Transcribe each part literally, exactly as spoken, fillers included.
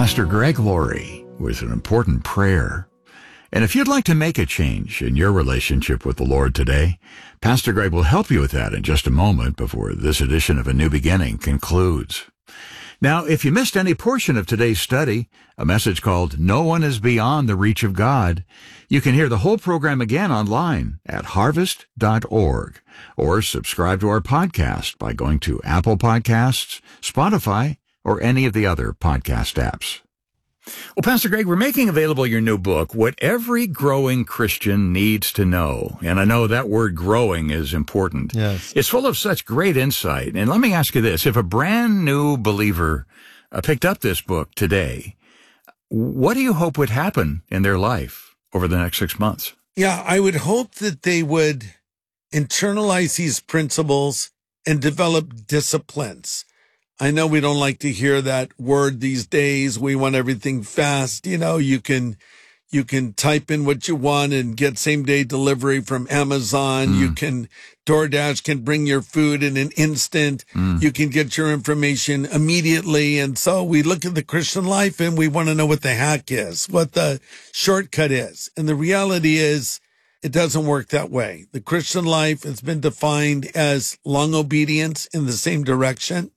Pastor Greg Laurie with an important prayer. And if you'd like to make a change in your relationship with the Lord today, Pastor Greg will help you with that in just a moment before this edition of A New Beginning concludes. Now, if you missed any portion of today's study, a message called No One is Beyond the Reach of God, you can hear the whole program again online at harvest dot org or subscribe to our podcast by going to Apple Podcasts, Spotify, or any of the other podcast apps. Well, Pastor Greg, we're making available your new book, What Every Growing Christian Needs to Know. And I know that word growing is important. Yes. It's full of such great insight. And let me ask you this. If a brand new believer uh, picked up this book today, what do you hope would happen in their life over the next six months? Yeah, I would hope that they would internalize these principles and develop disciplines. I know we don't like to hear that word these days. We want everything fast. You know, you can, you can type in what you want and get same day delivery from Amazon. Mm. You can, DoorDash can bring your food in an instant. Mm. You can get your information immediately. And so we look at the Christian life and we want to know what the hack is, what the shortcut is. And the reality is it doesn't work that way. The Christian life has been defined as long obedience in the same direction.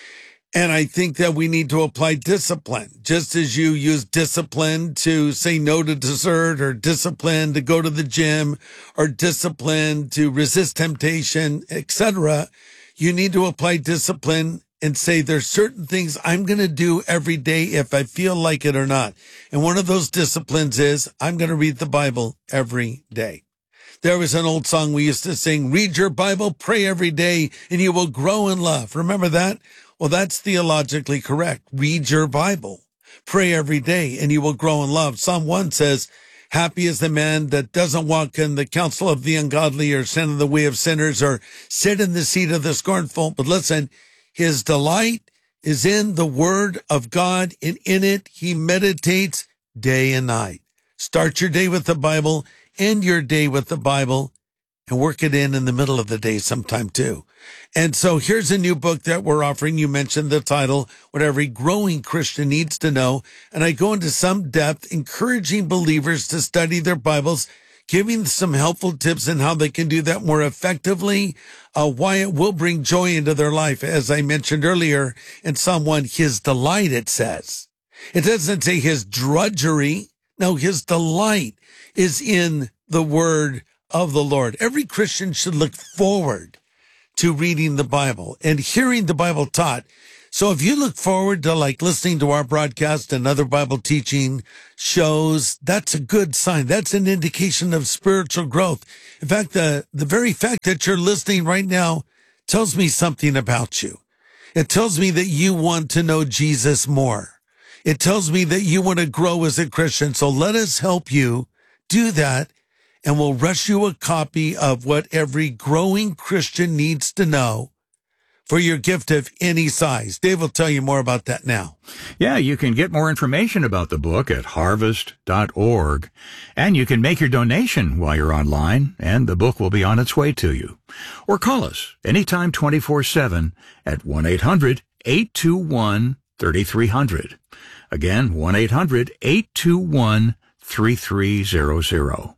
And I think that we need to apply discipline, just as you use discipline to say no to dessert, or discipline to go to the gym, or discipline to resist temptation, et cetera. You need to apply discipline and say there's certain things I'm going to do every day if I feel like it or not. And one of those disciplines is I'm going to read the Bible every day. There was an old song we used to sing, read your Bible, pray every day, and you will grow in love. Remember that? Well, that's theologically correct. Read your Bible, pray every day, and you will grow in love. Psalm one says, happy is the man that doesn't walk in the counsel of the ungodly, or stand in the way of sinners, or sit in the seat of the scornful. But listen, his delight is in the word of God, and in it he meditates day and night. Start your day with the Bible, end your day with the Bible, and work it in in the middle of the day sometime too. And so here's a new book that we're offering. You mentioned the title, What Every Growing Christian Needs to Know. And I go into some depth, encouraging believers to study their Bibles, giving some helpful tips on how they can do that more effectively, uh, why it will bring joy into their life. As I mentioned earlier in Psalm one, his delight, it says. It doesn't say his drudgery. No, his delight is in the word of the Lord. Every Christian should look forward to reading the Bible and hearing the Bible taught. So if you look forward to like listening to our broadcast and other Bible teaching shows, that's a good sign. That's an indication of spiritual growth. In fact, the, the very fact that you're listening right now tells me something about you. It tells me that you want to know Jesus more. It tells me that you want to grow as a Christian. So let us help you do that. And we'll rush you a copy of What Every Growing Christian Needs to Know for your gift of any size. Dave will tell you more about that now. Yeah, you can get more information about the book at harvest dot org, and you can make your donation while you're online, and the book will be on its way to you. Or call us anytime twenty-four seven at one eight hundred eight two one three three zero zero. Again, one eight hundred eight two one three three zero zero.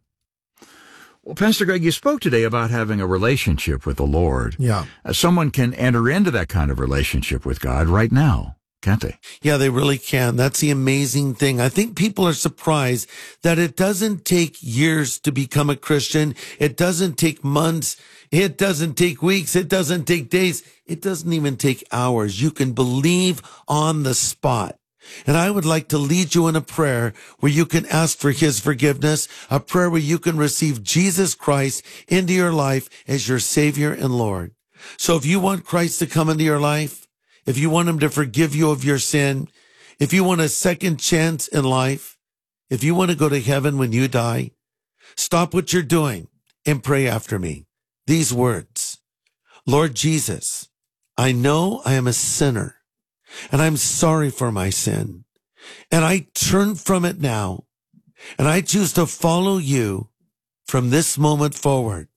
Well, Pastor Greg, you spoke today about having a relationship with the Lord. Yeah. Uh, someone can enter into that kind of relationship with God right now, can't they? Yeah, they really can. That's the amazing thing. I think people are surprised that it doesn't take years to become a Christian. It doesn't take months. It doesn't take weeks. It doesn't take days. It doesn't even take hours. You can believe on the spot. And I would like to lead you in a prayer where you can ask for his forgiveness, a prayer where you can receive Jesus Christ into your life as your Savior and Lord. So if you want Christ to come into your life, if you want him to forgive you of your sin, if you want a second chance in life, if you want to go to heaven when you die, stop what you're doing and pray after me. These words, Lord Jesus, I know I am a sinner. And I'm sorry for my sin. And I turn from it now. And I choose to follow you from this moment forward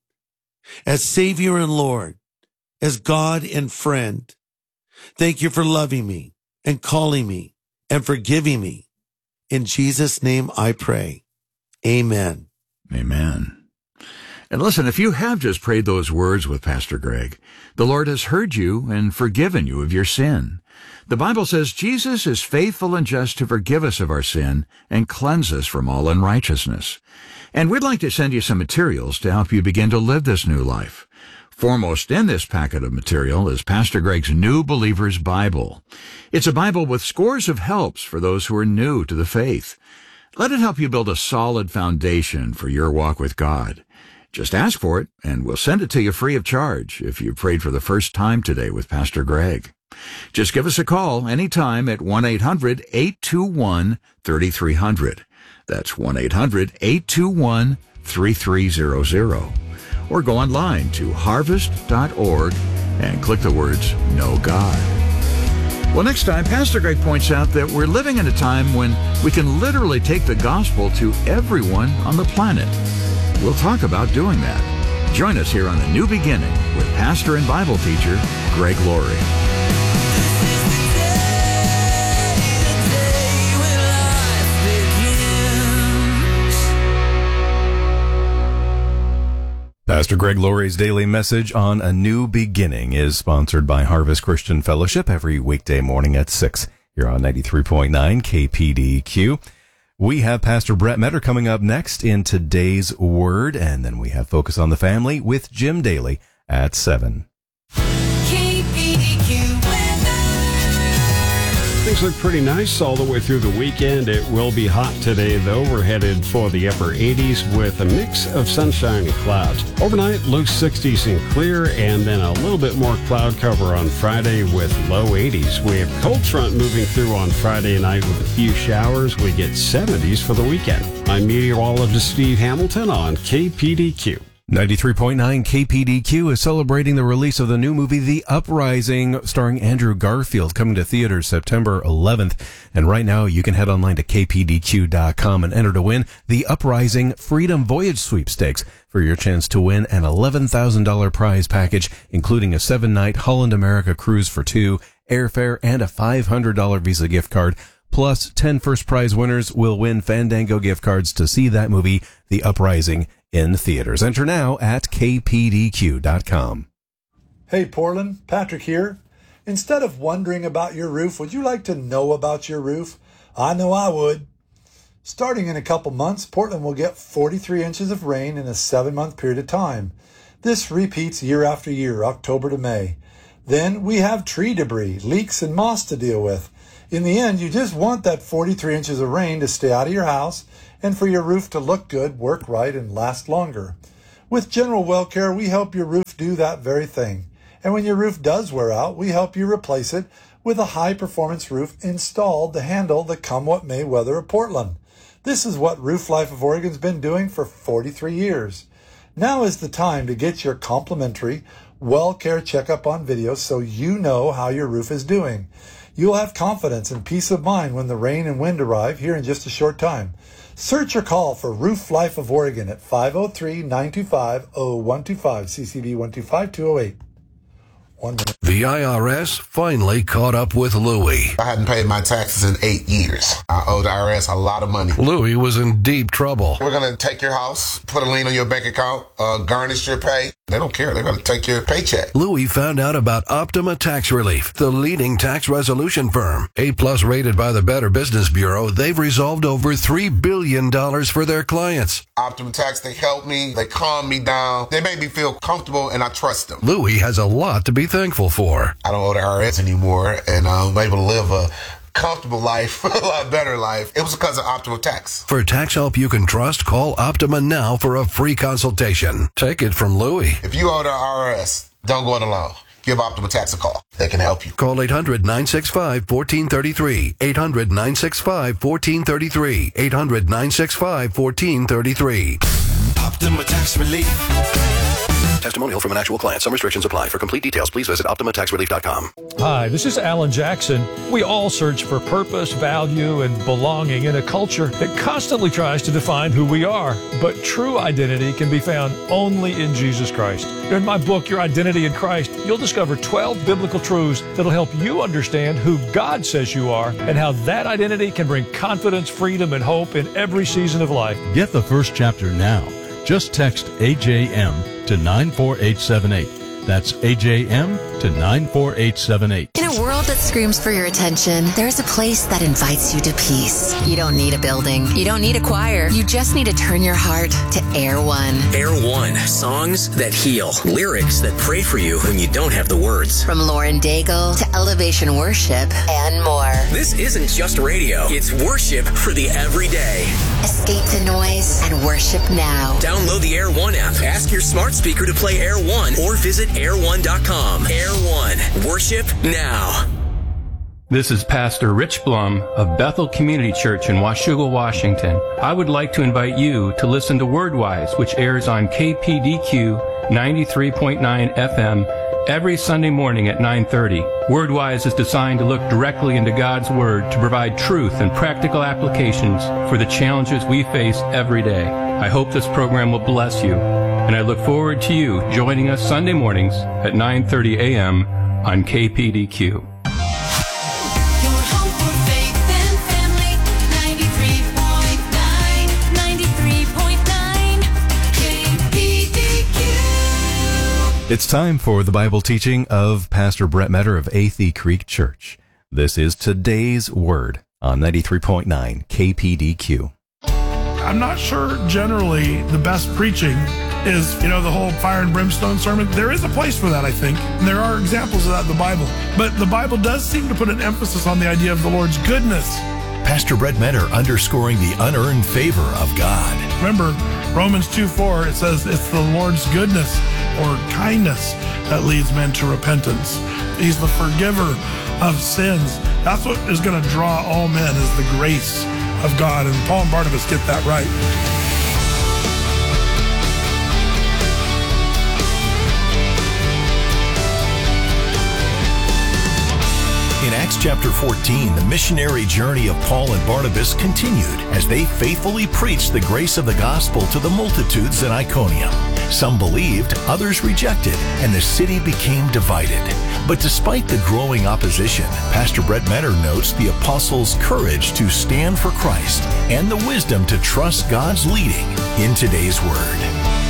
as Savior and Lord, as God and friend. Thank you for loving me and calling me and forgiving me. In Jesus' name I pray. Amen. Amen. And listen, if you have just prayed those words with Pastor Greg, the Lord has heard you and forgiven you of your sin. The Bible says Jesus is faithful and just to forgive us of our sin and cleanse us from all unrighteousness. And we'd like to send you some materials to help you begin to live this new life. Foremost in this packet of material is Pastor Greg's New Believer's Bible. It's a Bible with scores of helps for those who are new to the faith. Let it help you build a solid foundation for your walk with God. Just ask for it, and we'll send it to you free of charge if you prayed for the first time today with Pastor Greg. Just give us a call anytime at one eight hundred eight two one three three zero zero. That's one eight hundred eight two one three three zero zero. Or go online to harvest dot org and click the words Know God. Well, next time, Pastor Greg points out that we're living in a time when we can literally take the gospel to everyone on the planet. We'll talk about doing that. Join us here on A New Beginning with pastor and Bible teacher Greg Laurie. Pastor Greg Laurie's daily message on A New Beginning is sponsored by Harvest Christian Fellowship every weekday morning at six here on ninety-three point nine K P D Q. We have Pastor Brett Metter coming up next in today's Word, and then we have Focus on the Family with Jim Daly at seven. K P D Q Things look pretty nice all the way through the weekend. It will be hot today, though. We're headed for the upper eighties with a mix of sunshine and clouds. Overnight, low sixties and clear, and then a little bit more cloud cover on Friday with low eighties. We have cold front moving through on Friday night with a few showers. We get seventies for the weekend. I'm meteorologist Steve Hamilton on K P D Q. ninety-three point nine K P D Q is celebrating the release of the new movie The Uprising, starring Andrew Garfield, coming to theaters September eleventh. And right now, you can head online to K P D Q dot com and enter to win The Uprising Freedom Voyage Sweepstakes for your chance to win an eleven thousand dollars prize package, including a seven-night Holland America cruise for two, airfare, and a five hundred dollars Visa gift card. Plus, ten first prize winners will win Fandango gift cards to see that movie, The Uprising, in theaters. Enter now at K P D Q dot com. Hey Portland, Patrick here. Instead of wondering about your roof, would you like to know about your roof? I know I would. Starting in a couple months, Portland will get forty-three inches of rain in a seven-month period of time. This repeats year after year, October to May. Then we have tree debris, leaks, and moss to deal with. In the end, you just want that forty-three inches of rain to stay out of your house and for your roof to look good, work right, and last longer. With General Well Care, we help your roof do that very thing. And when your roof does wear out, we help you replace it with a high-performance roof installed to handle the come-what-may weather of Portland. This is what Roof Life of Oregon's been doing for forty-three years. Now is the time to get your complimentary Well Care checkup on video so you know how your roof is doing. You'll have confidence and peace of mind when the rain and wind arrive here in just a short time. Search or call for Roof Life of Oregon at five oh three, nine two five, oh one two five, C C V one two five, two oh eight. One minute. The I R S finally caught up with Louie. I hadn't paid my taxes in eight years. I owe the I R S a lot of money. Louie was in deep trouble. We're going to take your house, put a lien on your bank account, uh, garnish your pay. They don't care. They're going to take your paycheck. Louie found out about Optima Tax Relief, the leading tax resolution firm. A-plus rated by the Better Business Bureau, they've resolved over three billion dollars for their clients. Optima Tax, they help me. They calm me down. They make me feel comfortable, and I trust them. Louie has a lot to be thankful for. I don't owe the I R S anymore, and I'm able to live a comfortable life, a lot better life. It was because of Optima Tax. For tax help you can trust, call Optima now for a free consultation. Take it from Louie. If you owe the I R S, don't go it alone. Give Optima Tax a call. They can help you. Call eight hundred, nine six five, one four three three. eight hundred, nine six five, one four three three. eight hundred, nine six five, one four three three. Optima Tax Relief. Testimonial from an actual client. Some restrictions apply. For complete details, please visit optima tax relief dot com. Hi, this is Alan Jackson. We all search for purpose, value, and belonging in a culture that constantly tries to define who we are. But true identity can be found only in Jesus Christ. In my book, Your Identity in Christ, you'll discover twelve biblical truths that'll help you understand who God says you are and how that identity can bring confidence, freedom, and hope in every season of life. Get the first chapter now. Just text A J M to nine four eight seven eight. That's A J M to nine four eight seven eight. In a world that screams for your attention, there's a place that invites you to peace. You don't need a building. You don't need a choir. You just need to turn your heart to Air One. Air One, songs that heal, lyrics that pray for you when you don't have the words. From Lauren Daigle to Elevation Worship and more. This isn't just radio. It's worship for the everyday. Escape the noise and worship now. Download the Air One app. Ask your smart speaker to play Air One or visit air one dot com. Air One, worship now. This is Pastor Rich Blum of Bethel Community Church in Washougal, Washington. I would like to invite you to listen to Wordwise, which airs on K P D Q ninety-three point nine F M every Sunday morning at nine thirty. Wordwise is designed to look directly into God's Word to provide truth and practical applications for the challenges we face every day. I hope this program will bless you, and I look forward to you joining us Sunday mornings at nine thirty A M on K P D Q. It's time for the Bible teaching of Pastor Brett Metter of Athey Creek Church. This is today's Word on ninety-three point nine K P D Q. I'm not sure generally the best preaching is, you know, the whole fire and brimstone sermon. There is a place for that, I think. And there are examples of that in the Bible. But the Bible does seem to put an emphasis on the idea of the Lord's goodness. Pastor Brett Metter underscoring the unearned favor of God. Remember, Romans two four, it says it's the Lord's goodness or kindness that leads men to repentance. He's the forgiver of sins. That's what is going to draw all men, is the grace of God. And Paul and Barnabas get that right. In Acts chapter fourteen, the missionary journey of Paul and Barnabas continued as they faithfully preached the grace of the gospel to the multitudes in Iconium. Some believed, others rejected, and the city became divided. But despite the growing opposition, Pastor Brett Metter notes the apostles' courage to stand for Christ and the wisdom to trust God's leading in today's Word.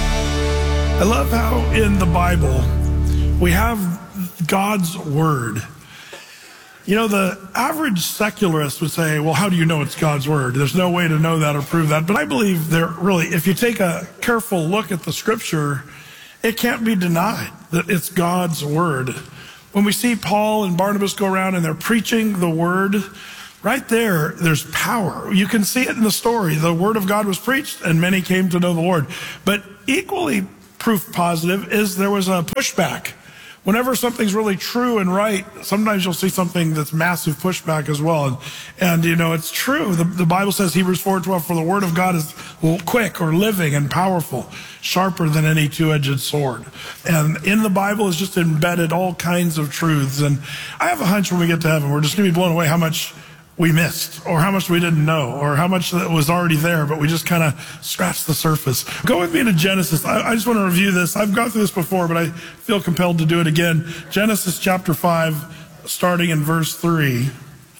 I love how in the Bible we have God's Word. You know, the average secularist would say, well, how do you know it's God's Word? There's no way to know that or prove that. But I believe there really, if you take a careful look at the Scripture, it can't be denied that it's God's Word. When we see Paul and Barnabas go around and they're preaching the Word, right there, there's power. You can see it in the story. The Word of God was preached and many came to know the Lord. But equally proof positive is there was a pushback. Whenever something's really true and right, sometimes you'll see something that's massive pushback as well. And, and you know, it's true. The, the Bible says, Hebrews four twelve, for the word of God is quick or living and powerful, sharper than any two-edged sword. And in the Bible is just embedded all kinds of truths. And I have a hunch when we get to heaven, we're just going to be blown away how much we missed, or how much we didn't know, or how much that was already there, but we just kind of scratched the surface. Go with me to Genesis. I, I just want to review this. I've gone through this before, but I feel compelled to do it again. Genesis chapter five, starting in verse three.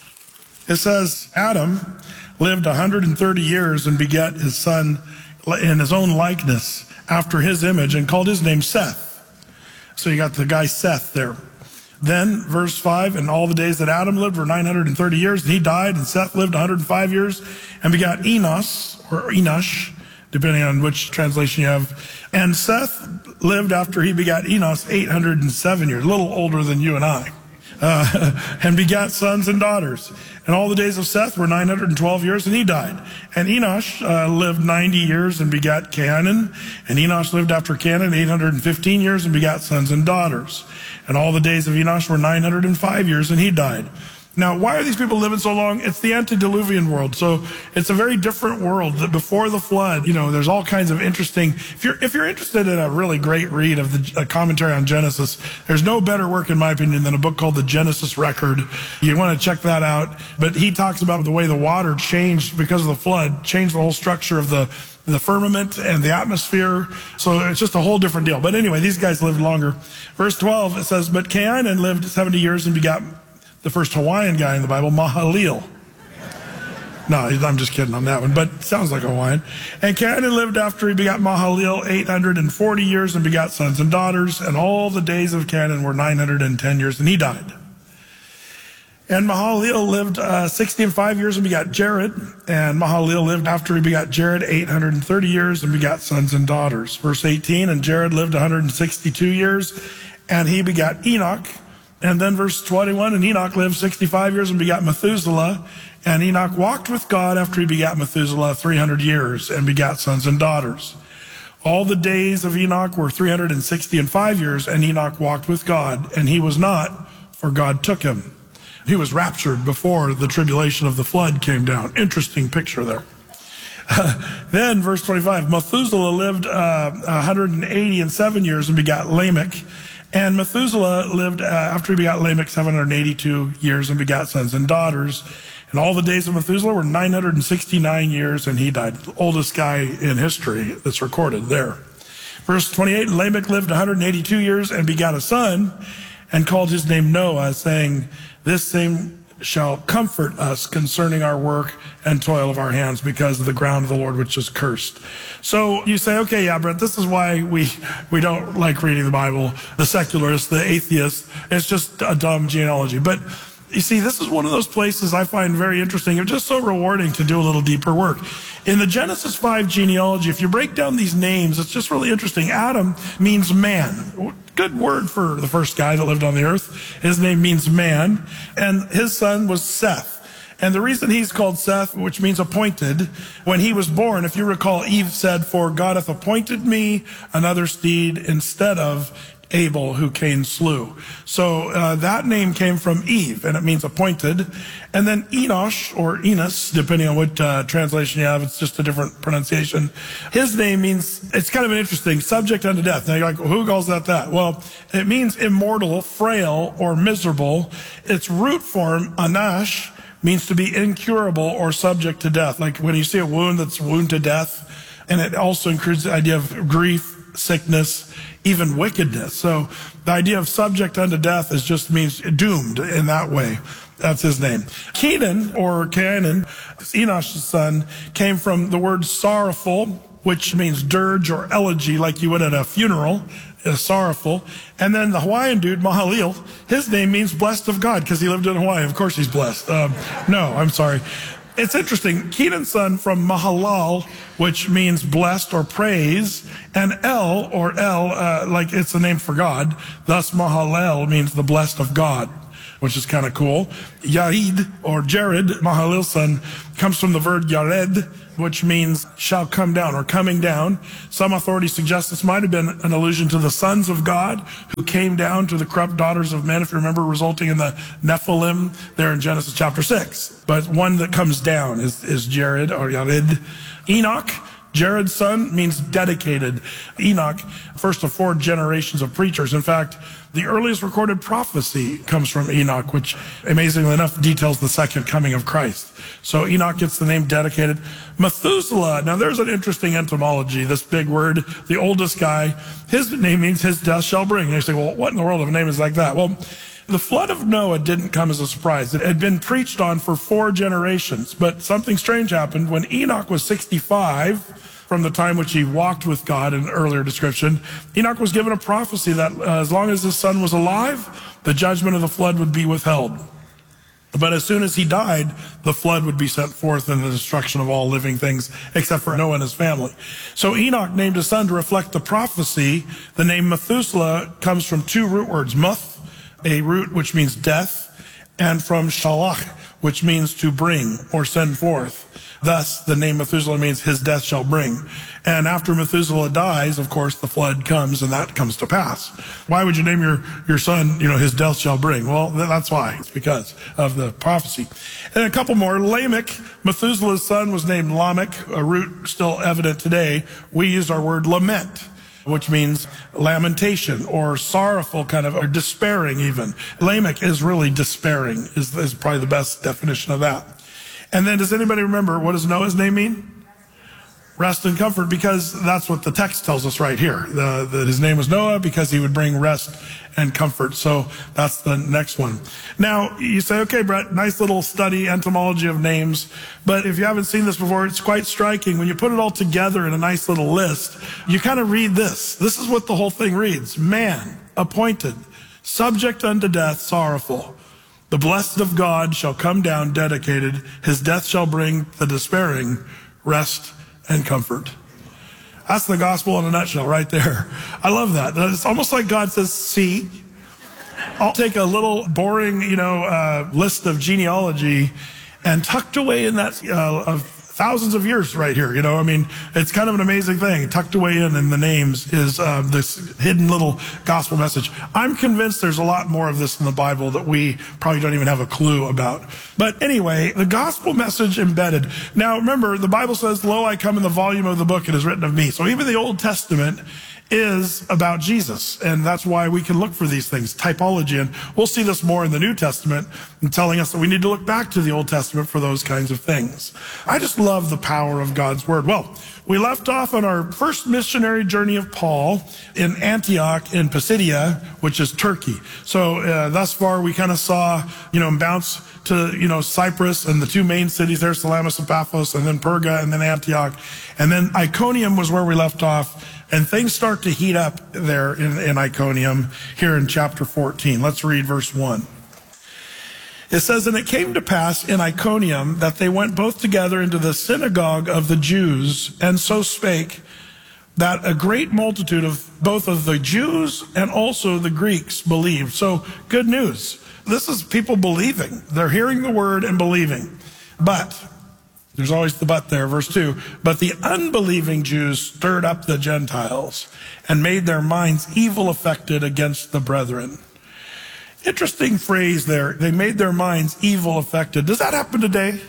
It says, Adam lived one hundred thirty years and begat his son in his own likeness after his image and called his name Seth. So you got the guy Seth there. Then, verse five, and all the days that Adam lived were nine hundred thirty years, and he died, and Seth lived one hundred five years, and begot Enos, or Enosh, depending on which translation you have. And Seth lived after he begot Enos eight hundred seven years, a little older than you and I, uh, and begat sons and daughters. And all the days of Seth were nine hundred twelve years, and he died. And Enosh uh, lived ninety years and begat Cainan. And Enosh lived after Cainan eight hundred fifteen years and begat sons and daughters. And all the days of Enosh were nine hundred five years, and he died. Now, why are these people living so long? It's the antediluvian world. So it's a very different world. That before the flood, you know, there's all kinds of interesting, if you're, if you're interested in a really great read of the a commentary on Genesis, there's no better work, in my opinion, than a book called The Genesis Record. You want to check that out. But he talks about the way the water changed because of the flood, changed the whole structure of the, the firmament and the atmosphere. So it's just a whole different deal. But anyway, these guys lived longer. Verse twelve, it says, but Cainan lived seventy years and begot the first Hawaiian guy in the Bible, Mahalalel. No, I'm just kidding on that one, but it sounds like Hawaiian. And Cainan lived after he begot Mahalalel eight hundred forty years and begot sons and daughters. And all the days of Cainan were nine hundred ten years, and he died. And Mahalalel lived uh, sixty and five years and begot Jared. And Mahalalel lived after he begot Jared eight hundred thirty years and begot sons and daughters. Verse eighteen, and Jared lived one hundred sixty-two years, and he begot Enoch. And then verse twenty-one, and Enoch lived sixty-five years and begot Methuselah. And Enoch walked with God after he begat Methuselah three hundred years and begat sons and daughters. All the days of Enoch were three hundred sixty and five years, and Enoch walked with God, and he was not, for God took him. He was raptured before the tribulation of the flood came down. Interesting picture there. Then, verse twenty-five, Methuselah lived uh, one hundred eighty and seven years and begot Lamech. And Methuselah lived, uh, after he begot Lamech, seven hundred eighty-two years and begat sons and daughters. And all the days of Methuselah were nine hundred sixty-nine years, and he died. The oldest guy in history that's recorded there. Verse twenty-eight, Lamech lived one hundred eighty-two years and begat a son, and called his name Noah, saying, this same shall comfort us concerning our work and toil of our hands, because of the ground of the Lord which is cursed. So you say, okay, yeah, Brett, this is why we, we don't like reading the Bible. The secularists, the atheists, it's just a dumb genealogy. But you see, this is one of those places I find very interesting. It's just so rewarding to do a little deeper work. In the Genesis five genealogy, if you break down these names, it's just really interesting. Adam means man. Good word for the first guy that lived on the earth. His name means man. And his son was Seth. And the reason he's called Seth, which means appointed, when he was born, if you recall, Eve said, for God hath appointed me another seed instead of Abel, who Cain slew. So uh, that name came from Eve, and it means appointed. And then Enosh, or Enos, depending on what uh, translation you have, it's just a different pronunciation. His name means, it's kind of an interesting, subject unto death. Now you're like, well, who calls that that? Well, it means immortal, frail, or miserable. Its root form, anash, means to be incurable or subject to death. Like when you see a wound that's wound to death, and it also includes the idea of grief, sickness, even wickedness. So the idea of subject unto death is just means doomed in that way. That's his name. Kenan, or Cainan, Enosh's son, came from the word sorrowful, which means dirge or elegy, like you would at a funeral, uh, sorrowful. And then the Hawaiian dude, Mahalalel, his name means blessed of God, because he lived in Hawaii. Of course he's blessed. Um, no, I'm sorry. It's interesting. Kenan's son from Mahalal, which means blessed or praise, and El, or El, uh, like it's a name for God. Thus Mahalel means the blessed of God, which is kind of cool. Yared, or Jared, Mahalalel's son, comes from the word Yared, which means shall come down, or coming down. Some authorities suggest this might have been an allusion to the sons of God who came down to the corrupt daughters of men, if you remember, resulting in the Nephilim there in Genesis chapter six. But one that comes down is, is Jared, or Yared. Enoch, Jared's son, means dedicated. Enoch, first of four generations of preachers. In fact, the earliest recorded prophecy comes from Enoch, which amazingly enough details the second coming of Christ. So Enoch gets the name dedicated. Methuselah, now there's an interesting etymology, this big word, the oldest guy, his name means his death shall bring. And you say, well, what in the world of a name is like that? Well, the flood of Noah didn't come as a surprise. It had been preached on for four generations, but something strange happened. When Enoch was sixty-five, from the time which he walked with God in an earlier description, Enoch was given a prophecy that uh, as long as his son was alive, the judgment of the flood would be withheld. But as soon as he died, the flood would be sent forth and the destruction of all living things, except for Noah and his family. So Enoch named his son to reflect the prophecy. The name Methuselah comes from two root words, muth, a root which means death, and from shalach, which means to bring or send forth. Thus, the name Methuselah means his death shall bring. And after Methuselah dies, of course, the flood comes, and that comes to pass. Why would you name your, your son, you know, his death shall bring? Well, that's why. It's because of the prophecy. And a couple more. Lamech, Methuselah's son, was named Lamech, a root still evident today. We use our word lament, which means lamentation or sorrowful kind of, or despairing even. Lamech is really despairing, is, is probably the best definition of that. And then does anybody remember, what does Noah's name mean? rest and comfort, because that's what the text tells us right here. The, the, his name was Noah because he would bring rest and comfort. So that's the next one. Now, you say, okay, Brett, nice little study, etymology of names. But if you haven't seen this before, it's quite striking. When you put it all together in a nice little list, you kind of read this. This is what the whole thing reads. Man, appointed, subject unto death, sorrowful. The blessed of God shall come down dedicated. His death shall bring the despairing rest and comfort. That's the gospel in a nutshell right there. I love that. It's almost like God says, see, I'll take a little boring, you know, uh, list of genealogy and tucked away in that uh, of thousands of years right here. You know, I mean, it's kind of an amazing thing. Tucked away in in the names is uh, this hidden little gospel message. I'm convinced there's a lot more of this in the Bible that we probably don't even have a clue about. But anyway, the gospel message embedded. Now, remember, the Bible says, lo, I come in the volume of the book, it is written of me. So even the Old Testament is about Jesus. And that's why we can look for these things, typology. And we'll see this more in the New Testament, and telling us that we need to look back to the Old Testament for those kinds of things. I just love the power of God's word. Well, we left off on our first missionary journey of Paul in Antioch in Pisidia, which is Turkey. So uh, thus far, we kind of saw, you know, bounce to, you know, Cyprus and the two main cities there, Salamis and Paphos, and then Perga, and then Antioch. And then Iconium was where we left off. And things start to heat up there in, in Iconium here in chapter fourteen. Let's read verse one. It says, and it came to pass in Iconium that they went both together into the synagogue of the Jews, and so spake, that a great multitude of both of the Jews and also the Greeks believed. So good news. This is people believing. They're hearing the word and believing. But there's always the but there, verse two. But the unbelieving Jews stirred up the Gentiles and made their minds evil affected against the brethren. Interesting phrase there. They made their minds evil affected. Does that happen today?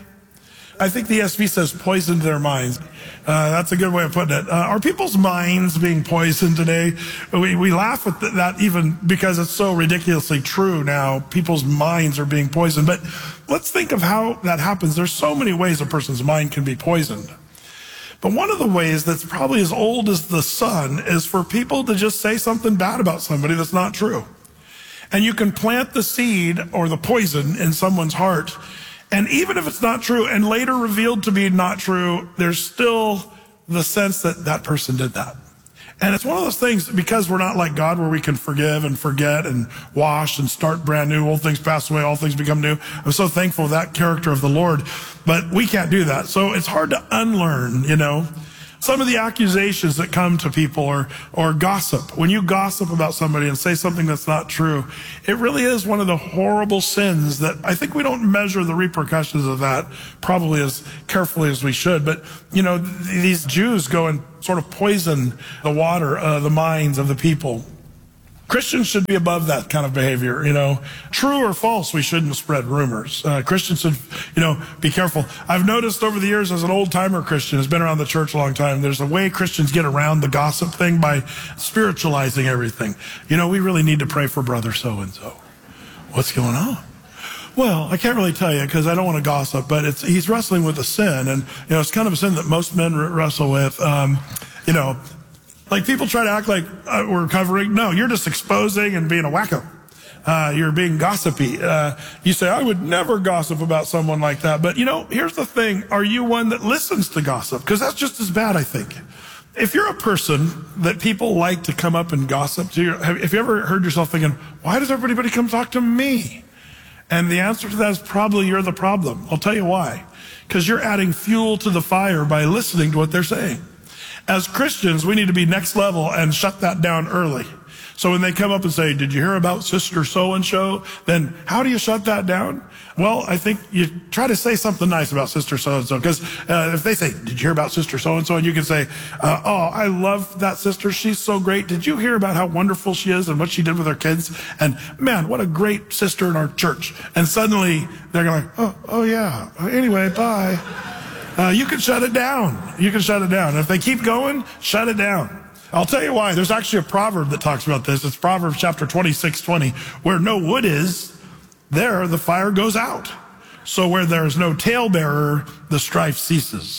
I think the E S V says poisoned their minds. Uh, that's a good way of putting it. Uh, are people's minds being poisoned today? We, we laugh at th- that even because it's so ridiculously true now. People's minds are being poisoned. But let's think of how that happens. There's so many ways a person's mind can be poisoned. But one of the ways that's probably as old as the sun is for people to just say something bad about somebody that's not true. And you can plant the seed or the poison in someone's heart. And even if it's not true and later revealed to be not true, there's still the sense that that person did that. And it's one of those things, because we're not like God, where we can forgive and forget and wash and start brand new. Old things pass away, all things become new. I'm so thankful for that character of the Lord. But we can't do that. So it's hard to unlearn, you know. Some of the accusations that come to people, or, or gossip. When you gossip about somebody and say something that's not true, it really is one of the horrible sins that I think we don't measure the repercussions of that probably as carefully as we should. But, you know, th- these Jews go and sort of poison the water, uh, the minds of the people. Christians should be above that kind of behavior, you know. True or false, we shouldn't spread rumors. Uh, Christians should, you know, be careful. I've noticed over the years, as an old-timer Christian who's been around the church a long time, there's a way Christians get around the gossip thing by spiritualizing everything. You know, we really need to pray for brother so-and-so. What's going on? Well, I can't really tell you because I don't want to gossip, but it's he's wrestling with a sin, and, you know, it's kind of a sin that most men wrestle with, um, you know. Like, people try to act like uh, we're covering. No, you're just exposing and being a wacko. Uh, you're being gossipy. Uh, you say, I would never gossip about someone like that. But, you know, here's the thing. Are you one that listens to gossip? Because that's just as bad, I think. If you're a person that people like to come up and gossip to, have, have you ever heard yourself thinking, why does everybody come talk to me? And the answer to that is probably you're the problem. I'll tell you why. Because you're adding fuel to the fire by listening to what they're saying. As Christians, we need to be next level and shut that down early. So when they come up and say, did you hear about Sister So-and-so? Then how do you shut that down? Well, I think you try to say something nice about Sister So-and-so. Because uh, if they say, did you hear about Sister So-and-so? And you can say, uh, oh, I love that sister. She's so great. Did you hear about how wonderful she is and what she did with her kids? And man, what a great sister in our church. And suddenly they're going, oh, oh yeah. Anyway, bye. Uh, you can shut it down. You can shut it down. If they keep going, shut it down. I'll tell you why. There's actually a proverb that talks about this. It's Proverbs chapter twenty-six twenty. Where no wood is, there the fire goes out. So where there is no talebearer, the strife ceases.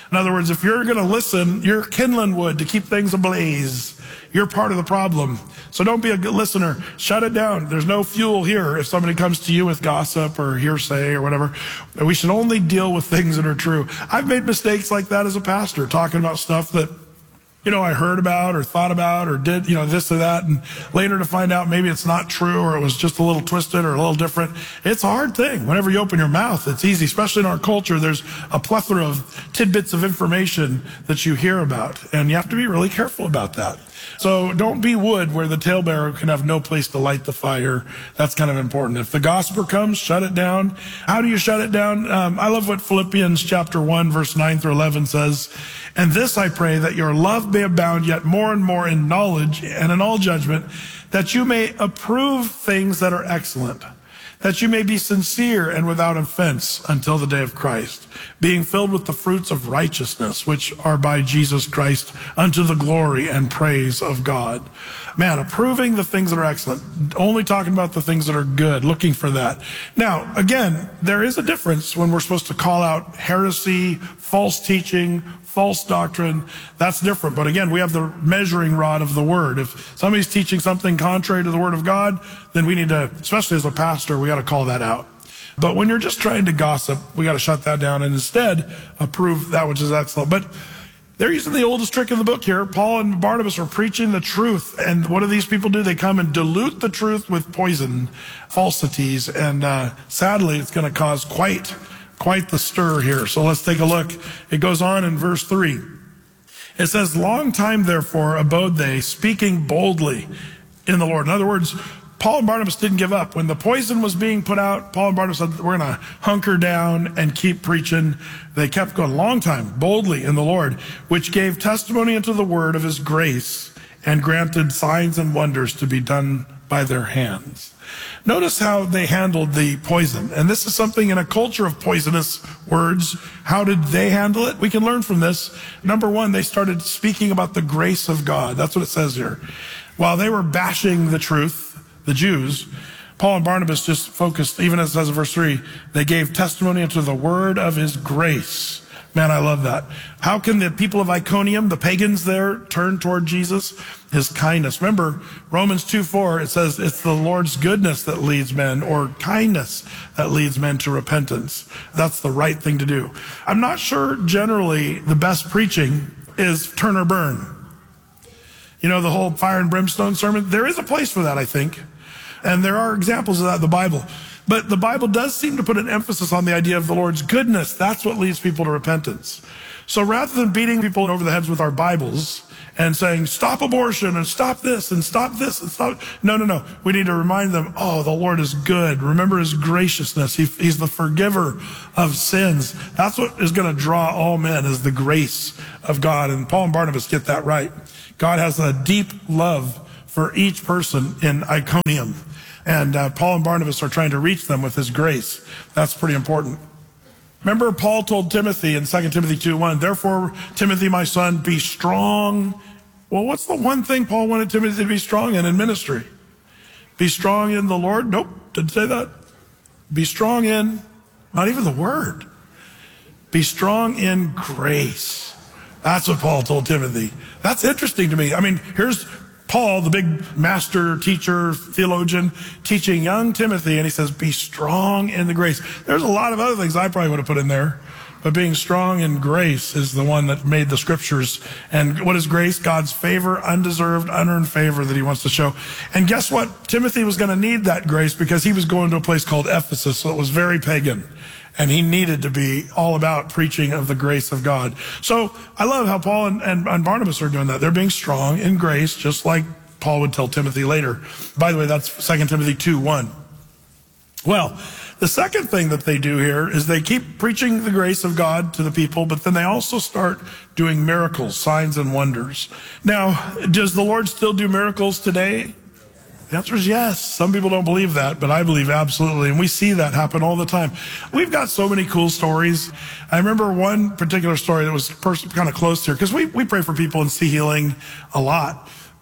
In other words, if you're going to listen, you're kindling wood to keep things ablaze. You're part of the problem. So don't be a good listener. Shut it down. There's no fuel here if somebody comes to you with gossip or hearsay or whatever. We should only deal with things that are true. I've made mistakes like that as a pastor, talking about stuff that, you know, I heard about or thought about or did, you know, this or that. And later to find out maybe it's not true or it was just a little twisted or a little different. It's a hard thing. Whenever you open your mouth, it's easy, especially in our culture. There's a plethora of tidbits of information that you hear about. And you have to be really careful about that. So don't be wood where the talebearer can have no place to light the fire. That's kind of important. If the gossiper comes, shut it down. How do you shut it down? Um, I love what Philippians chapter one, verse nine through eleven says. And this I pray, that your love may abound yet more and more in knowledge and in all judgment, that you may approve things that are excellent, that you may be sincere and without offense until the day of Christ, being filled with the fruits of righteousness, which are by Jesus Christ, unto the glory and praise of God. Man, approving the things that are excellent, only talking about the things that are good, looking for that. Now, again, there is a difference when we're supposed to call out heresy, false teaching, false doctrine. That's different. But again, we have the measuring rod of the word. If somebody's teaching something contrary to the word of God, then we need to, especially as a pastor, we got to call that out. But when you're just trying to gossip, we got to shut that down and instead approve that which is excellent. But they're using the oldest trick in the book here. Paul and Barnabas are preaching the truth. And what do these people do? They come and dilute the truth with poison, falsities. And uh, sadly, it's going to cause quite, quite the stir here. So let's take a look. It goes on in verse three. It says, long time, therefore, abode they, speaking boldly in the Lord. In other words, Paul and Barnabas didn't give up. When the poison was being put out, Paul and Barnabas said, we're going to hunker down and keep preaching. They kept going a long time, boldly in the Lord, which gave testimony unto the word of his grace and granted signs and wonders to be done by their hands. Notice how they handled the poison. And this is something in a culture of poisonous words. How did they handle it? We can learn from this. Number one, they started speaking about the grace of God. That's what it says here. While they were bashing the truth, the Jews, Paul and Barnabas just focused, even as it says in verse three, they gave testimony unto the word of his grace. Man, I love that. How can the people of Iconium, the pagans there, turn toward Jesus? His kindness. Remember, Romans two four, it says it's the Lord's goodness that leads men, or kindness that leads men to repentance. That's the right thing to do. I'm not sure generally the best preaching is turn or burn. You know, the whole fire and brimstone sermon, there is a place for that, I think. And there are examples of that in the Bible. But the Bible does seem to put an emphasis on the idea of the Lord's goodness. That's what leads people to repentance. So rather than beating people over the heads with our Bibles and saying, stop abortion and stop this and stop this and stop. No, no, no. We need to remind them, oh, the Lord is good. Remember his graciousness. He, he's the forgiver of sins. That's what is going to draw all men, is the grace of God. And Paul and Barnabas get that right. God has a deep love for each person in Iconium. And uh, Paul and Barnabas are trying to reach them with his grace. That's pretty important. Remember, Paul told Timothy in Second Timothy two one, therefore, Timothy, my son, be strong. Well, what's the one thing Paul wanted Timothy to be strong in in ministry? Be strong in the Lord? Nope, didn't say that. Be strong in, not even the word. Be strong in grace. That's what Paul told Timothy. That's interesting to me. I mean, here's Paul, the big master, teacher, theologian, teaching young Timothy, and he says, be strong in the grace. There's a lot of other things I probably would have put in there, but being strong in grace is the one that made the scriptures. And what is grace? God's favor, undeserved, unearned favor that he wants to show. And guess what? Timothy was going to need that grace because he was going to a place called Ephesus, so it was very pagan. And he needed to be all about preaching of the grace of God. So I love how Paul and, and, and Barnabas are doing that. They're being strong in grace, just like Paul would tell Timothy later. By the way, that's Second Timothy two one. Well, the second thing that they do here is they keep preaching the grace of God to the people, but then they also start doing miracles, signs and wonders. Now, does the Lord still do miracles today? The answer is yes. Some people don't believe that, but I believe absolutely. And we see that happen all the time. We've got so many cool stories. I remember one particular story that was kind of close here, because we, we pray for people and see healing a lot.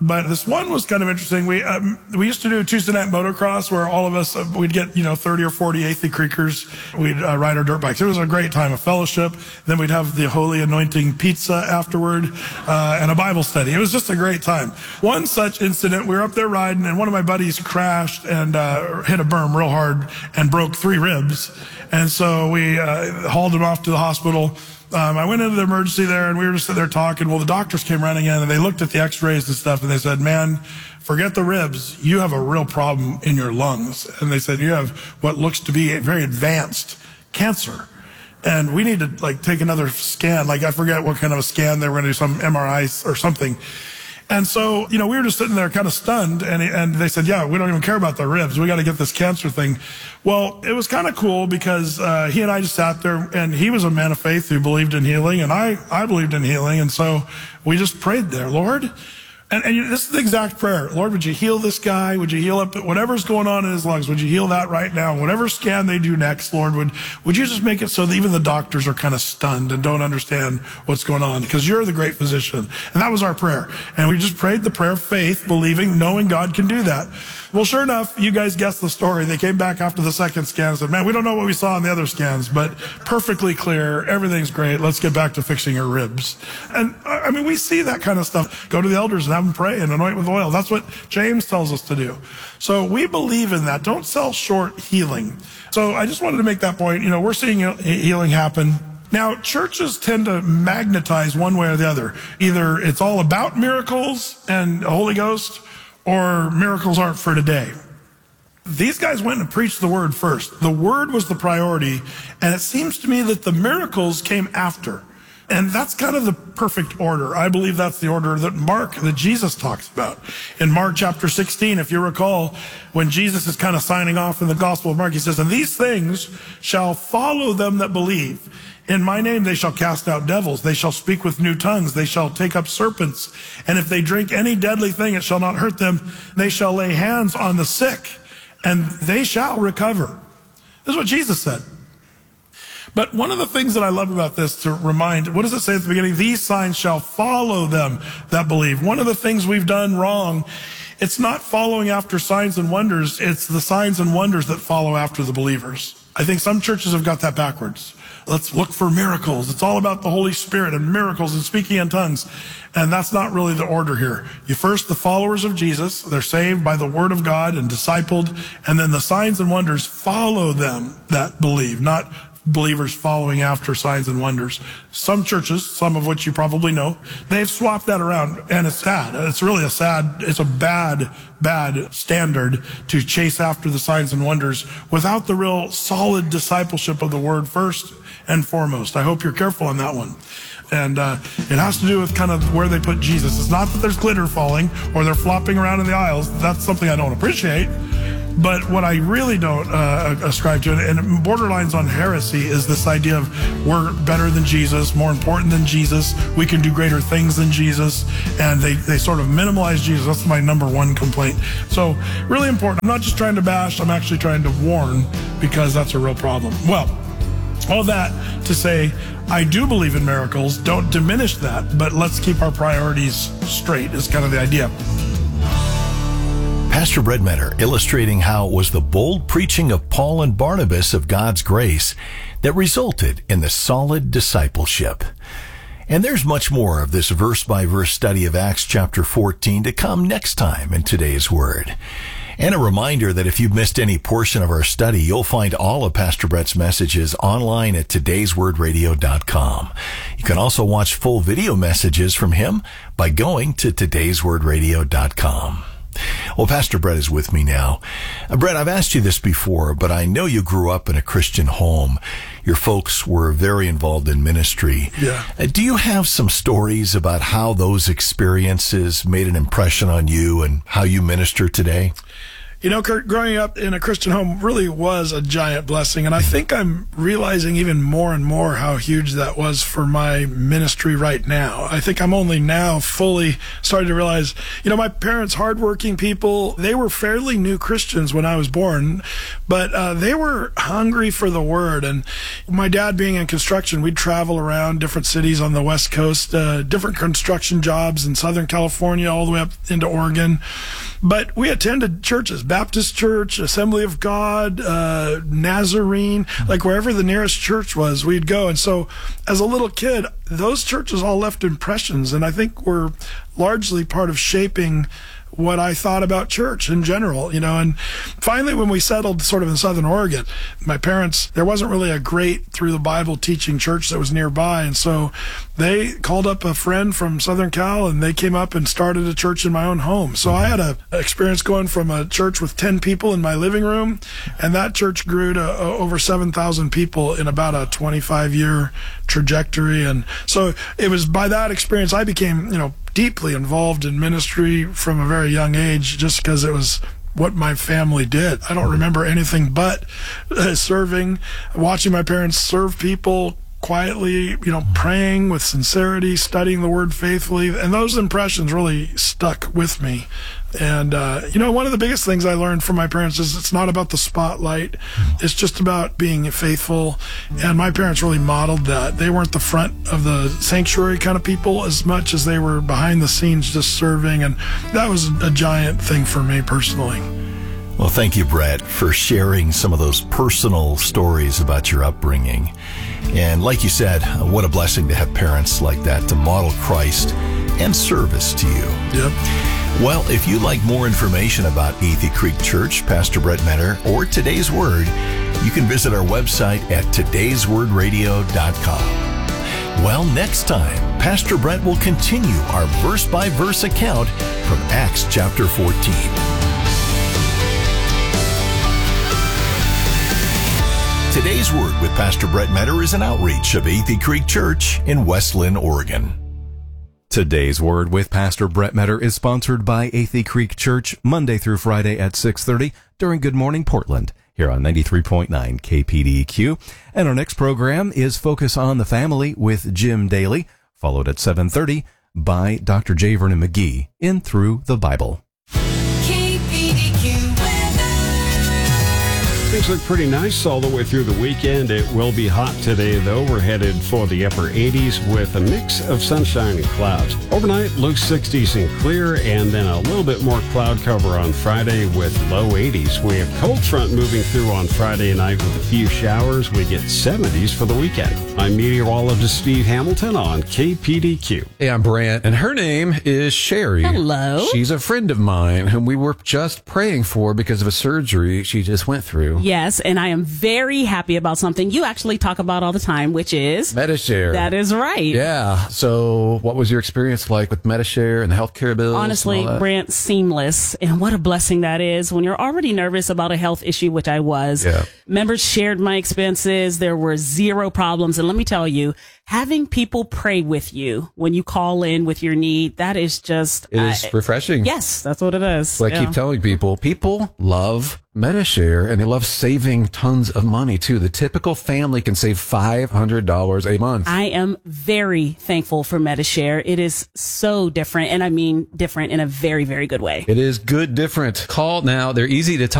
But this one was kind of interesting. We um, we used to do Tuesday night motocross where all of us, uh, we'd get, you know, thirty or forty Eighth Creekers. We'd uh, ride our dirt bikes. It was a great time of fellowship. Then we'd have the Holy Anointing Pizza afterward uh, and a Bible study. It was just a great time. One such incident, we were up there riding and one of my buddies crashed and uh, hit a berm real hard and broke three ribs. And so we uh, hauled him off to the hospital. Um, I went into the emergency there, and we were just sitting there talking. Well, the doctors came running in, and they looked at the x-rays and stuff, and they said, man, forget the ribs. You have a real problem in your lungs. And they said, you have what looks to be a very advanced cancer. And we need to, like, take another scan. Like, I forget what kind of a scan. They were going to do some M R I or something. And so, you know, we were just sitting there kind of stunned, and and they said, yeah, we don't even care about the ribs. We got to get this cancer thing. Well, it was kind of cool because uh, he and I just sat there, and he was a man of faith who believed in healing, and I, I believed in healing, and so we just prayed there, Lord. And, and this is the exact prayer. Lord, would you heal this guy? Would you heal up whatever's going on in his lungs? Would you heal that right now? Whatever scan they do next, Lord, would, would you just make it so that even the doctors are kind of stunned and don't understand what's going on? Because you're the great physician. And that was our prayer. And we just prayed the prayer of faith, believing, knowing God can do that. Well, sure enough, you guys guessed the story. They came back after the second scan and said, man, we don't know what we saw in the other scans, but perfectly clear. Everything's great. Let's get back to fixing your ribs. And I mean, we see that kind of stuff. Go to the elders and have them pray and anoint with oil. That's what James tells us to do. So we believe in that. Don't sell short healing. So I just wanted to make that point. You know, we're seeing healing happen. Now, churches tend to magnetize one way or the other. Either it's all about miracles and the Holy Ghost, or miracles aren't for today. These guys went and preached the word first. The word was the priority, and it seems to me that the miracles came after. And that's kind of the perfect order. I believe that's the order that Mark, that Jesus talks about. In Mark chapter sixteen, if you recall, when Jesus is kind of signing off in the Gospel of Mark, he says, and these things shall follow them that believe. In my name they shall cast out devils. They shall speak with new tongues. They shall take up serpents. And if they drink any deadly thing, it shall not hurt them. They shall lay hands on the sick, and they shall recover. This is what Jesus said. But one of the things that I love about this, to remind, what does it say at the beginning? These signs shall follow them that believe. One of the things we've done wrong, it's not following after signs and wonders. It's the signs and wonders that follow after the believers. I think some churches have got that backwards. Let's look for miracles. It's all about the Holy Spirit and miracles and speaking in tongues. And that's not really the order here. You first, the followers of Jesus, they're saved by the word of God and discipled. And then the signs and wonders follow them that believe, not believers following after signs and wonders. Some churches, some of which you probably know, they've swapped that around, and it's sad. It's really a sad, it's a bad, bad standard to chase after the signs and wonders without the real solid discipleship of the word first and foremost. I hope you're careful on that one. And uh, it has to do with kind of where they put Jesus. It's not that there's glitter falling or they're flopping around in the aisles. That's something I don't appreciate. But what I really don't uh, ascribe to, and borderlines on heresy, is this idea of we're better than Jesus, more important than Jesus, we can do greater things than Jesus, and they, they sort of minimalize Jesus. That's my number one complaint. So really important. I'm not just trying to bash, I'm actually trying to warn, because that's a real problem. Well, all that to say, I do believe in miracles. Don't diminish that, but let's keep our priorities straight is kind of the idea. Pastor Breadmetter illustrating how it was the bold preaching of Paul and Barnabas of God's grace that resulted in the solid discipleship. And there's much more of this verse-by-verse study of Acts chapter fourteen to come next time in today's Word. And a reminder that if you've missed any portion of our study, you'll find all of Pastor Brett's messages online at todays word radio dot com. You can also watch full video messages from him by going to todays word radio dot com. Well, Pastor Brett is with me now. Uh, Brett, I've asked you this before, but I know you grew up in a Christian home. Your folks were very involved in ministry. Yeah. Uh, do you have some stories about how those experiences made an impression on you and how you minister today? You know, Kurt, growing up in a Christian home really was a giant blessing. And I think I'm realizing even more and more how huge that was for my ministry right now. I think I'm only now fully starting to realize, you know, my parents, hardworking people, they were fairly new Christians when I was born, but uh, they were hungry for the word. And my dad being in construction, we'd travel around different cities on the West Coast, uh, different construction jobs in Southern California, all the way up into Oregon. But we attended churches, Baptist Church, Assembly of God, uh, Nazarene, like wherever the nearest church was, we'd go. And so as a little kid, those churches all left impressions, and I think were largely part of shaping what I thought about church in general, you know. And finally, when we settled sort of in Southern Oregon, my parents, there wasn't really a great through the Bible teaching church that was nearby. And so they called up a friend from Southern Cal, and they came up and started a church in my own home. So I had a experience going from a church with ten people in my living room, and that church grew to uh, over seven thousand people in about a twenty-five year trajectory. And so it was by that experience I became, you know, deeply involved in ministry from a very young age, just because it was what my family did. I don't remember anything but uh, serving, watching my parents serve people quietly, you know, praying with sincerity, studying the word faithfully. And those impressions really stuck with me. And, uh, you know, one of the biggest things I learned from my parents is it's not about the spotlight. It's just about being faithful. And my parents really modeled that. They weren't the front of the sanctuary kind of people as much as they were behind the scenes just serving. And that was a giant thing for me personally. Well, thank you, Brett, for sharing some of those personal stories about your upbringing. And like you said, what a blessing to have parents like that to model Christ and service to you. Yep. Well, if you'd like more information about Athey Creek Church, Pastor Brett Metter, or Today's Word, you can visit our website at todays word radio dot com. Well, next time, Pastor Brett will continue our verse-by-verse account from Acts chapter fourteen. Today's Word with Pastor Brett Metter is an outreach of Athey Creek Church in West Linn, Oregon. Today's Word with Pastor Brett Metter is sponsored by Athey Creek Church Monday through Friday at six thirty during Good Morning Portland here on ninety-three point nine K P D Q. And our next program is Focus on the Family with Jim Daly, followed at seven thirty by Doctor J. Vernon McGee in Through the Bible. K P D Q Things look pretty nice all the way through the weekend. It will be hot today, though. We're headed for the upper eighties with a mix of sunshine and clouds. Overnight, low sixties and clear, and then a little bit more cloud cover on Friday with low eighties. We have cold front moving through on Friday night with a few showers. We get seventies for the weekend. I'm meteorologist Steve Hamilton on K P D Q. Hey, I'm Brant, and her name is Sherry. Hello. She's a friend of mine whom we were just praying for because of a surgery she just went through. Yes, and I am very happy about something you actually talk about all the time, which is Medi-Share. That is right. Yeah. So what was your experience like with Medi-Share and the healthcare bills? Honestly, Brant, seamless. And what a blessing that is when you're already nervous about a health issue, which I was. Yeah. Members shared my expenses. There were zero problems. And let me tell you, having people pray with you when you call in with your need, that is just... It is uh, refreshing. Yes, that's what it is. So I yeah. keep telling people, people love Medi-Share, and they love saving tons of money, too. The typical family can save five hundred dollars a month. I am very thankful for Medi-Share. It is so different, and I mean different in a very, very good way. It is good different. Call now. They're easy to talk.